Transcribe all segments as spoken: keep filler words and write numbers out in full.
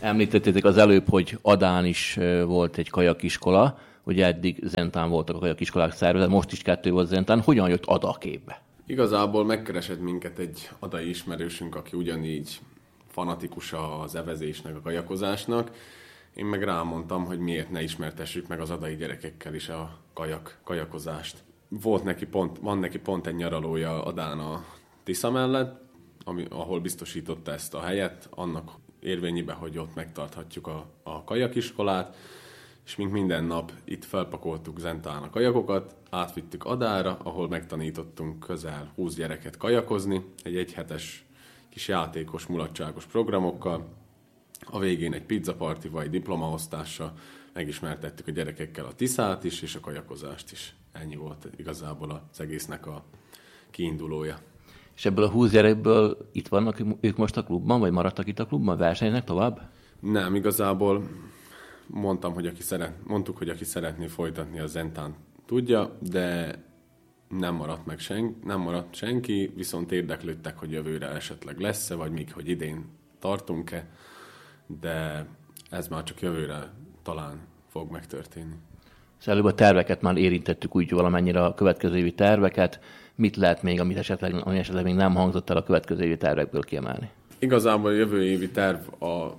Említettétek az előbb, hogy Adán is volt egy kajakiskola, ugye eddig Zentán voltak a kajakiskolák szervezet, most is kettő volt Zentán. Hogyan jött Ada a képbe? Igazából megkeresett minket egy adai ismerősünk, aki ugyanígy fanatikus az evezésnek, a kajakozásnak. Én meg rámondtam, hogy miért ne ismertessük meg az adai gyerekekkel is a kajak, kajakozást. Volt neki pont, van neki pont egy nyaralója Adán a Tisza mellett, ami, ahol biztosította ezt a helyet, annak érvényében, hogy ott megtarthatjuk a, a kajakiskolát, és mint minden nap itt felpakoltuk Zentán a kajakokat, átvittük Adára, ahol megtanítottunk közel húsz gyereket kajakozni, egy egyhetes kis játékos, mulatságos programokkal. A végén egy pizzaparti vagy diplomaosztással megismertettük a gyerekekkel a Tiszát is, és a kajakozást is. Ennyi volt igazából az egésznek a kiindulója. És ebből a húsz gyerekből itt vannak ők most a klubban, vagy maradtak itt a klubban, versenynek tovább? Nem, igazából mondtam, hogy aki szeret, mondtuk, hogy aki szeretné folytatni a Zentán tudja, de nem maradt meg senki, nem maradt senki, viszont érdeklődtek, hogy jövőre esetleg lesz-e, vagy még, hogy idén tartunk-e, de ez már csak jövőre talán fog megtörténni. Szóval előbb a terveket már érintettük úgy valamennyire, a következő évi terveket. Mit lehet még, amit esetleg, ami esetleg még nem hangzott el a következő évi tervekből kiemelni? Igazából a jövő évi terv a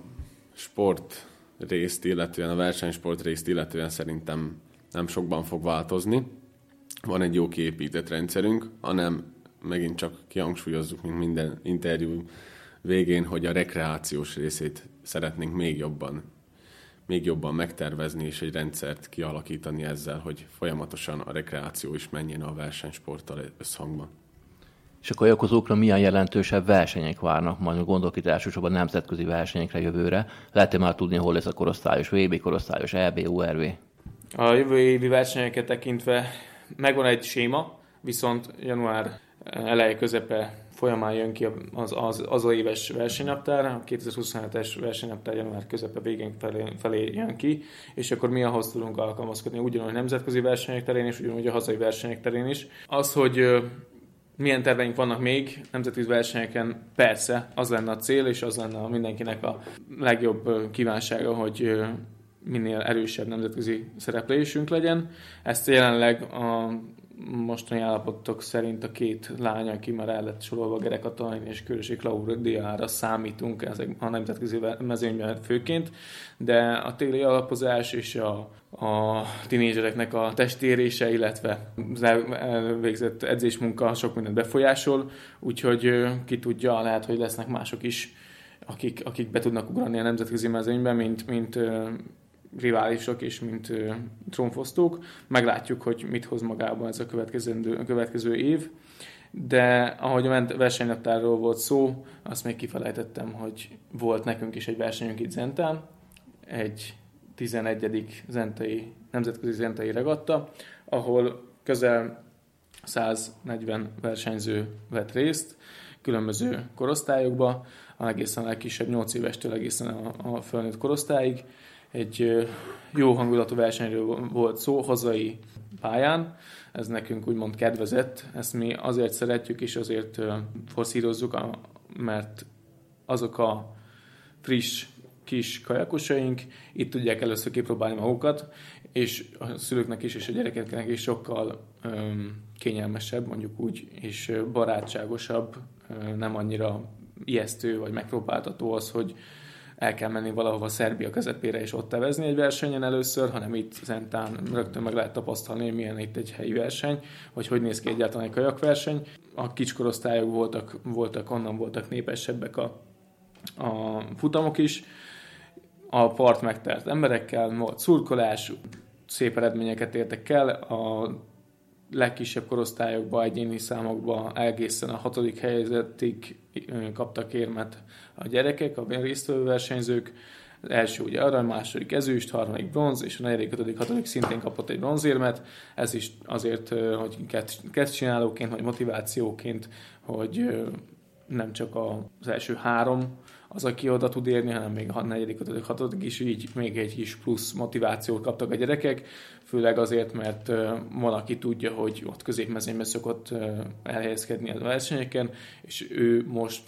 sport részt illetően, a versenysport részt illetően szerintem nem sokban fog változni. Van egy jó kiépített rendszerünk, hanem megint csak kihangsúlyozzuk, mint minden interjú végén, hogy a rekreációs részét szeretnénk még jobban, még jobban megtervezni, és egy rendszert kialakítani ezzel, hogy folyamatosan a rekreáció is menjen a versenysporttal összhangban. És a kajakozókra milyen jelentősebb versenyek várnak, majd gondolok itt elsősorban nemzetközi versenyekre jövőre? Lehet-e már tudni, hol lesz a korosztályos vé bé, korosztályos é bé, u er vé? A jövő évi versenyeket tekintve megvan egy séma, viszont január eleje közepe folyamán jön ki az, az, az a éves versenynaptár, a kétezer-huszonhetes versenynaptár január közepe végén felé, felé jön ki, és akkor mi ahhoz tudunk alkalmazkodni, ugyanúgy nemzetközi versenyek terén is, ugyanúgy a hazai versenyek terén is. Az, hogy milyen terveink vannak még nemzetközi versenyeken, persze, az lenne a cél, és az lenne mindenkinek a legjobb kívánsága, hogy minél erősebb nemzetközi szereplésünk legyen. Ezt jelenleg a mostani állapotok szerint a két lány, aki már el lett sorolva, Gere Katalin és Körösi Klaudiára számítunk ezek a nemzetközi mezőnyben főként, de a téli alapozás és a, a tinédzsereknek a testérése, illetve az elvégzett edzésmunka sok mindent befolyásol, úgyhogy ki tudja, lehet, hogy lesznek mások is, akik, akik be tudnak ugrani a nemzetközi mezőnyben, mint, mint riválisok és mint ö, trónfosztók. Meglátjuk, hogy mit hoz magában ez a következő, a következő év. De ahogy a versenynaptárról volt szó, azt még kifelejtettem, hogy volt nekünk is egy versenyünk itt Zentán, egy tizenegyedik zentai, nemzetközi zentai regatta, ahol közel száznegyven versenyző vett részt különböző korosztályokba, egészen a legkisebb nyolc évestől egészen a, a felnőtt korosztályig. Egy jó hangulatú versenyről volt szó, hazai pályán, ez nekünk úgymond kedvezett, ezt mi azért szeretjük és azért forszírozzuk, mert azok a friss kis kajakosaink itt tudják először kipróbálni magukat, és a szülőknek is és a gyerekeknek is sokkal öm, kényelmesebb, mondjuk úgy, és barátságosabb, nem annyira ijesztő vagy megpróbáltató az, hogy el kell menni valahova Szerbia közepére és ott tevezni egy versenyen először, hanem itt Zentán rögtön meg lehet tapasztalni, milyen itt egy helyi verseny, vagy hogy néz ki egyáltalán egy kajakverseny. A kicskorosztályok voltak, voltak, onnan voltak népesebbek a, a futamok is. A part megtelt emberekkel, volt szurkolás, szép eredményeket értek el. A legkisebb korosztályokban, egyéni számokban egészen a hatodik helyezettig kaptak érmet a gyerekek, a résztvevő versenyzők. Az első ugye arany, második ezüst, harmadik bronz, és a negyedik, ötödik, hatodik szintén kapott egy bronzérmet. Ez is azért, hogy kezdcsinálóként, vagy motivációként, hogy nem csak az első három az, aki oda tud érni, hanem még a negyedik, ötödik, hatodik is, így még egy kis plusz motivációt kaptak a gyerekek, főleg azért, mert van, aki tudja, hogy ott középmezőnyben szokott elhelyezkedni a versenyeken, és ő most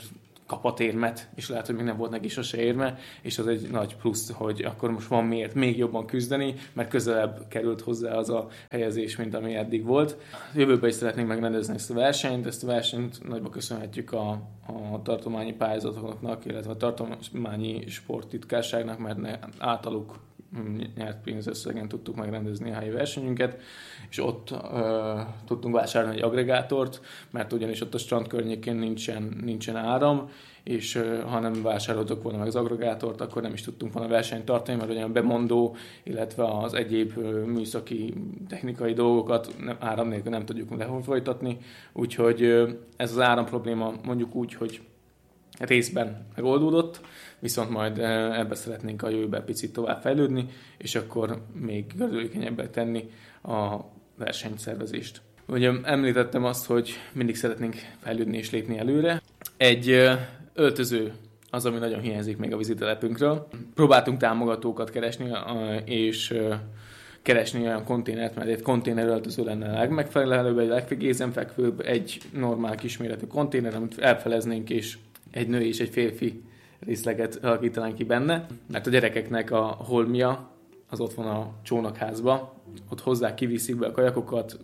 kapott érmet, és lehet, hogy még nem volt neki sose érme, és az egy nagy plusz, hogy akkor most van miért még jobban küzdeni, mert közelebb került hozzá az a helyezés, mint ami eddig volt. Jövőben is szeretnénk megrendezni ezt a versenyt, ezt a versenyt nagyba köszönhetjük a, a tartományi pályázatoknak, illetve a tartományi sporttitkárságnak, mert ne, általuk nyert pénzösszegen tudtuk megrendezni a helyi versenyünket, és ott ö, tudtunk vásárolni egy agregátort, mert ugyanis ott a strand környékén nincsen, nincsen áram, és ö, ha nem vásároltuk volna meg az agregátort, akkor nem is tudtunk volna versenyt tartani, mert olyan bemondó, illetve az egyéb ö, műszaki technikai dolgokat nem, áram nélkül nem tudjuk lefolytatni, úgyhogy ö, ez az áram probléma mondjuk úgy, hogy részben megoldódott, viszont majd ebbe szeretnénk a jövőben picit tovább fejlődni, és akkor még gördülékenyebbé tenni a versenyszervezést. Ugye említettem azt, hogy mindig szeretnénk fejlődni és lépni előre. Egy öltöző az, ami nagyon hiányzik még a vízitelepünkről. Próbáltunk támogatókat keresni, és keresni olyan konténert, mert egy konténeröltöző lenne a legmegfelelőbb, egy legkézenfekvőbb, egy normál kisméretű konténer, amit elfeleznénk, és egy nő és egy férfi részleget alakítanánk ki benne, mert a gyerekeknek a holmia az ott van a csónakházba, ott hozzá kiviszik be a kajakokat,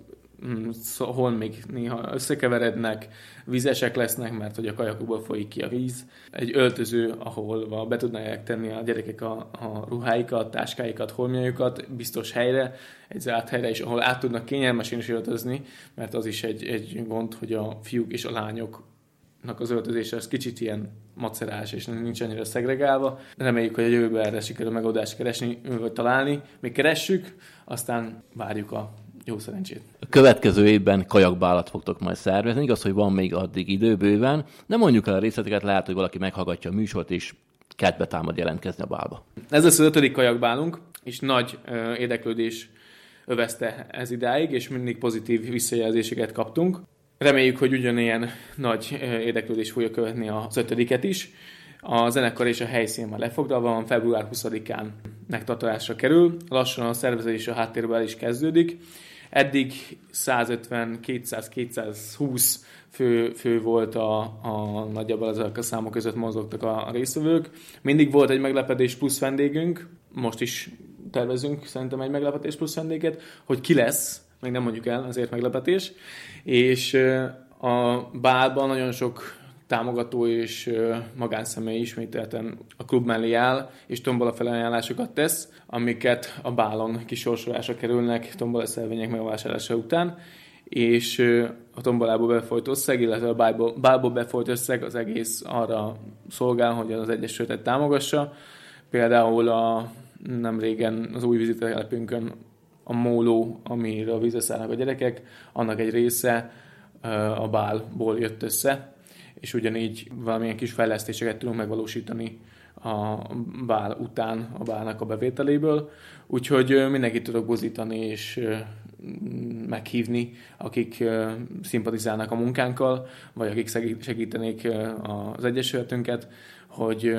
hol még néha összekeverednek, vizesek lesznek, mert hogy a kajakokból folyik ki a víz. Egy öltöző, ahol be tudnák tenni a gyerekek a, a ruháikat, táskáikat, holmjaikat biztos helyre, egy zárt helyre is, ahol át tudnak kényelmesen is öltözni, mert az is egy, egy gond, hogy a fiúk és a lányok az öltözése az kicsit ilyen macerás, és nincs annyira szegregálva. Reméljük, hogy a jövőben erre sikerül megoldást keresni, vagy találni. Még keressük, aztán várjuk a jó szerencsét. A következő évben kajakbálat fogtok majd szervezni. Igaz, hogy van még addig idő bőven. Nem mondjuk el a részleteket, lehet, hogy valaki meghallgatja a műsort, és kedve támad jelentkezni a bálba. Ez lesz az ötödik kajakbálunk, és nagy ö, érdeklődés övezte ez idáig, és mindig pozitív visszajelzéseket kaptunk. Reméljük, hogy ugyanilyen nagy érdeklődés fogja követni az ötödiket is. A zenekar és a helyszín már lefoglalva van, február huszadikán megtartásra kerül. Lassan a szervezés a háttérben el is kezdődik. Eddig százötven, kétszáz, kétszázhúsz fő, fő volt a, a nagyjából ezek a számok között mozogtak a, a résztvevők. Mindig volt egy meglepetés plusz vendégünk, most is tervezünk szerintem egy meglepetés plusz vendéget, hogy ki lesz, még nem mondjuk el, azért meglepetés, és a bálban nagyon sok támogató és magánszemély ismételten a klub mellé áll, és tombola felajánlásokat tesz, amiket a bálon kisorsolásra kerülnek tombola szelvények megvásárlása után, és a tombolából befolyt összeg, illetve a bálból, bálból befolyt összeg az egész arra szolgál, hogy az Egyesületet támogassa. Például a, nem régen az új vízitelepünkön a móló, amiről vízre szállnak a gyerekek, annak egy része a bálból jött össze, és ugyanígy valamilyen kis fejlesztéseket tudunk megvalósítani a bál után a bálnak a bevételéből. Úgyhogy mindenkit tudok buzítani és meghívni, akik szimpatizálnak a munkánkkal, vagy akik segítenék az Egyesületünket, hogy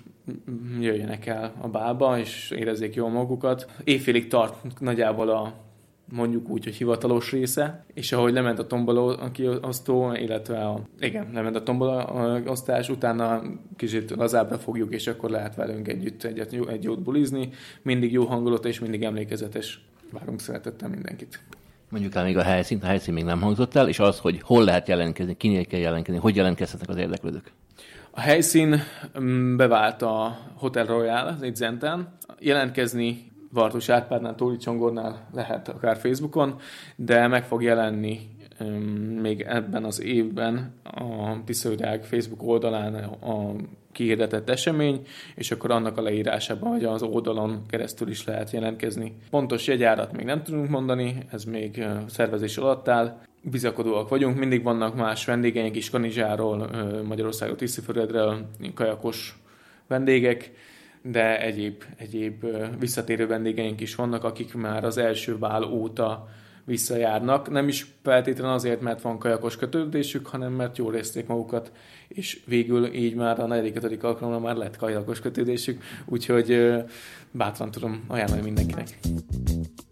jöjjenek el a bálba, és érezzék jól magukat. Évfélig tart nagyjából a mondjuk úgy, hogy hivatalos része, és ahogy lement a tombola kiosztó, illetve a, igen, lement a tombola osztás, utána kicsit lazábbra fogjuk, és akkor lehet velünk együtt egyet, jó, egy jót bulizni. Mindig jó hangulat és mindig emlékezetes. Várunk szeretettel mindenkit. Mondjuk el még a helyszínt, a helyszín még nem hangzott el, és az, hogy hol lehet jelentkezni, kinél kell jelentkezni, hogy jelentkezhetnek az érdeklődők. A helyszín bevált a Hotel Royal, az itt Zentán. Jelentkezni Vartus Árpádnál, Tóri Csongornál lehet akár Facebookon, de meg fog jelenni um, még ebben az évben a Tiszaújrág Facebook oldalán a kihirdetett esemény, és akkor annak a leírásában, hogy az oldalon keresztül is lehet jelentkezni. Pontos jegyárat még nem tudunk mondani, ez még szervezés alatt áll. Bizakodóak vagyunk, mindig vannak más vendégeink is, Kanizsáról, Magyarországról, Tiszaújföldről, kajakos vendégek, de egyéb, egyéb visszatérő vendégeink is vannak, akik már az első bál óta visszajárnak. Nem is feltétlenül azért, mert van kajakos kötődésük, hanem mert jól érezték magukat, és végül így már a negyedik-ötödik alkalommal már lett kajakos kötődésük, úgyhogy bátran tudom ajánlani mindenkinek.